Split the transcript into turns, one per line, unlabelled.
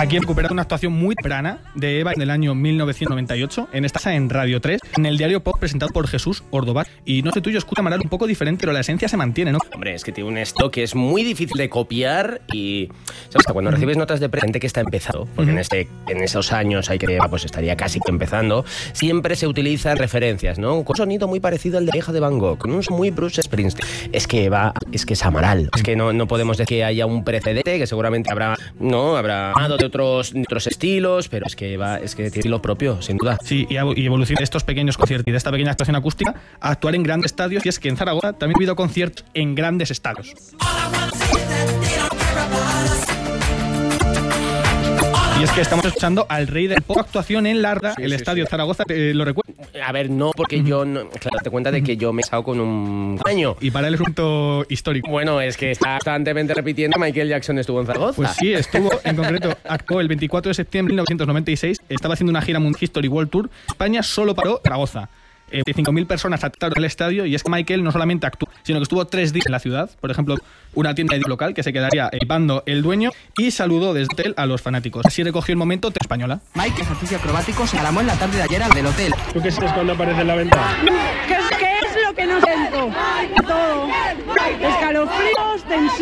Aquí he recuperado una actuación muy temprana de Eva en el año 1998, en esta casa en Radio 3, en el diario Pop presentado por Jesús Ordovar. Y no sé tú, yo escucho a Amaral un poco diferente, pero la esencia se mantiene, ¿no?
Hombre, es que tiene un estilo que es muy difícil de copiar y, ¿sabes? Cuando recibes notas de gente que está empezando, porque en esos años hay que, pues estaría casi empezando, siempre se utilizan referencias, ¿no? Con un sonido muy parecido al de Hija de Van Gogh, con un muy Bruce Springsteen. Es que es Amaral. Es que no podemos decir que haya un precedente, que seguramente habrá amado de otros estilos, pero es que tiene lo propio, sin duda.
Sí, y evoluciona de estos pequeños conciertos y de esta pequeña actuación acústica a actuar en grandes estadios, y es que en Zaragoza también ha habido conciertos en grandes estadios. Y es que estamos escuchando al rey del pop actuación en Larda, el estadio Zaragoza, ¿lo recuerdas?
A ver, no, porque yo no, claro, te cuenta de que yo me he estado con un año.
Y para él es un punto histórico.
Bueno, es que está constantemente repitiendo Michael Jackson estuvo en Zaragoza.
Pues sí, estuvo, en concreto, actuó el 24 de septiembre de 1996, estaba haciendo una gira Mundial History World Tour. España solo paró Zaragoza. 5.000 personas actuaron en el estadio, y es que Michael no solamente actuó, sino que estuvo 3 días en la ciudad. Por ejemplo, una tienda local que se quedaría equipando el dueño, y saludó desde el hotel a los fanáticos. Así recogió el momento de española.
Mike, ejercicio acrobático, se alarmó en la tarde de ayer al del hotel.
¿Tú qué sientes cuando aparece en la ventana?
¿Qué es lo que no siento? Todo. Escalofríos, tensión.